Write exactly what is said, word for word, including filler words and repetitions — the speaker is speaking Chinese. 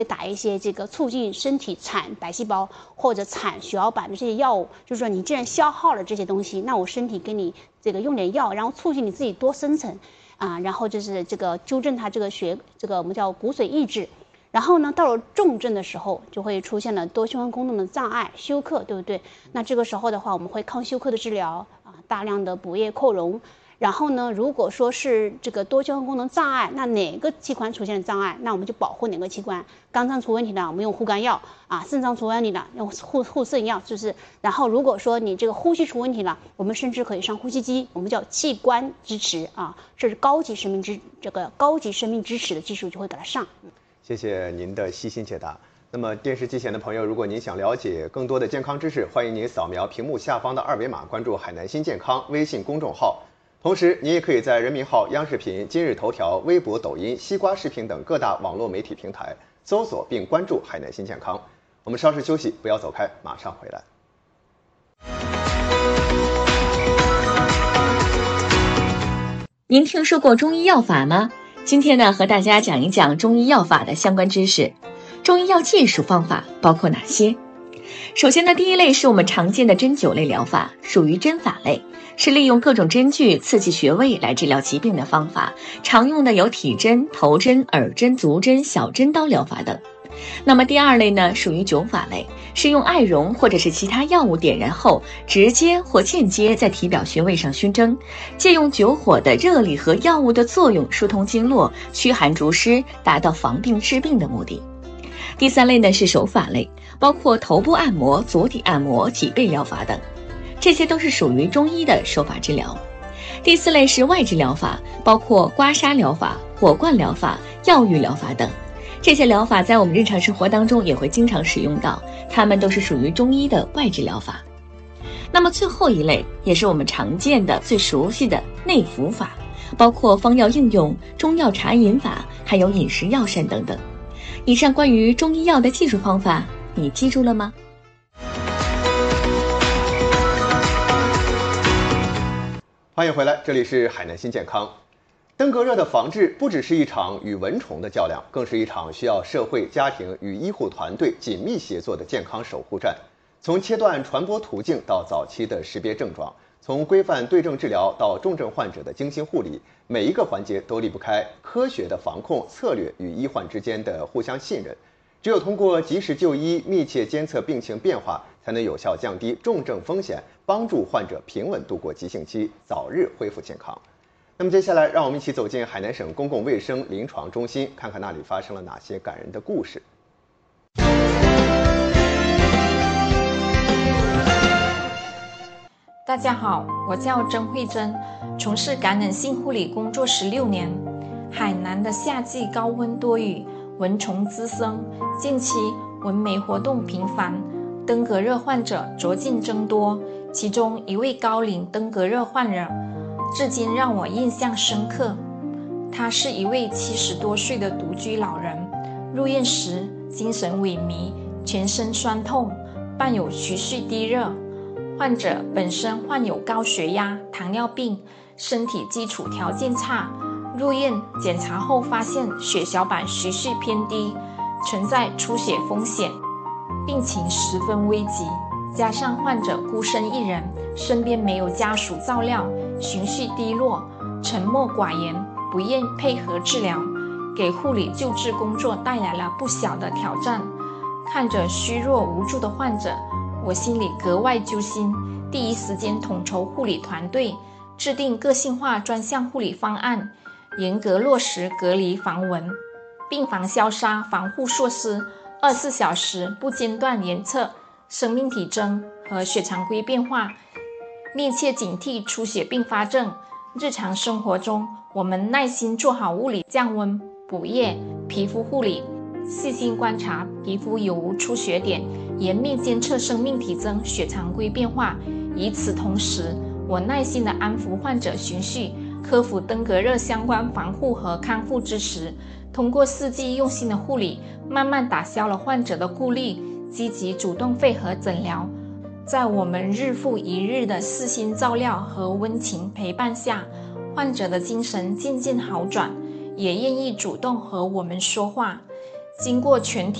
打一些这个促进身体产白细胞或者产血小板的这些药物，就是说你既然消耗了这些东西，那我身体给你这个用点药，然后促进你自己多生成啊，然后就是这个纠正它这个血这个我们叫骨髓抑制。然后呢，到了重症的时候，就会出现了多循环功能的障碍，休克，对不对？那这个时候的话，我们会抗休克的治疗啊，大量的补液扩容。然后呢，如果说是这个多循环功能障碍，那哪个器官出现了障碍，那我们就保护哪个器官。肝脏出问题了，我们用护肝药啊；肾脏出问题了，用护护肾药，就是。然后如果说你这个呼吸出问题了，我们甚至可以上呼吸机，我们叫器官支持啊，这是高级生命支这个高级生命支持的技术就会给它上。 谢谢您的细心解答。那么电视机前的朋友，如果您想了解更多的健康知识，欢迎您扫描屏幕下方的二维码，关注海南新健康微信公众号。同时，您也可以在人民号、央视频、今日头条、微博、抖音、西瓜视频等各大网络媒体平台搜索并关注海南新健康。我们稍事休息，不要走开，马上回来。 您听说过中医药法吗？今天呢，和大家讲一讲中医药法的相关知识。中医药技术方法包括哪些？首先呢，第一类是我们常见的针灸类疗法，属于针法类，是利用各种针具刺激穴位来治疗疾病的方法，常用的有体针、头针、耳针、足针、小针刀疗法等。那么第二类呢，属于灸法类，是用艾绒或者是其他药物点燃后，直接或间接在体表穴位上熏蒸，借用灸火的热力和药物的作用疏通经络，驱寒除湿，达到防病治病的目的。第三类呢是手法类，包括头部按摩、足底按摩、脊背疗法等，这些都是属于中医的手法治疗。第四类是外治疗法，包括刮痧疗法、火罐疗法、药浴疗法等，这些疗法在我们日常生活当中也会经常使用到，它们都是属于中医的外治疗法。那么最后一类也是我们常见的、最熟悉的内服法，包括方药应用、中药茶饮法，还有饮食药膳等等。以上关于中医药的技术方法，你记住了吗？ 欢迎回来，这里是海南新健康。登革热的防治不只是一场与蚊虫的较量，更是一场需要社会、家庭与医护团队紧密协作的健康守护战。从切断传播途径到早期的识别症状，从规范对症治疗到重症患者的精心护理，每一个环节都离不开科学的防控策略与医患之间的互相信任。只有通过及时就医、密切监测病情变化，才能有效降低重症风险，帮助患者平稳度过急性期，早日恢复健康。那么接下来，让我们一起走进海南省公共卫生临床中心，看看那里发生了哪些感人的故事。 大家好，我叫曾慧珍，从事感染性护理工作十六年。海南的夏季高温多雨，蚊虫滋生，近期蚊媒活动频繁，登革热患者逐渐增多。其中一位高龄登革热患者，至今让我印象深刻。他是一位七十多岁的独居老人，入院时精神萎靡，全身酸痛，伴有持续低热。患者本身患有高血压、糖尿病，身体基础条件差，入院检查后发现血小板持续偏低，存在出血风险，病情十分危急。加上患者孤身一人，身边没有家属照料，情绪低落，沉默寡言，不愿配合治疗，给护理救治工作带来了不小的挑战。看着虚弱无助的患者，我心里格外揪心，第一时间统筹护理团队，制定个性化专项护理方案，严格落实隔离防蚊、病房消杀防护措施，二十四小时不间断监测生命体征和血常规变化，密切警惕出血并发症。日常生活中，我们耐心做好物理降温、补液、皮肤护理，细心观察皮肤有无出血点，严密监测生命体征、血常规变化。与此同时，我耐心地安抚患者情绪，克服登革热相关防护和康复支持。通过四季用心的护理，慢慢打消了患者的顾虑，积极主动配合诊疗。在我们日复一日的细心照料和温情陪伴下，患者的精神渐渐好转，也愿意主动和我们说话。 经过全体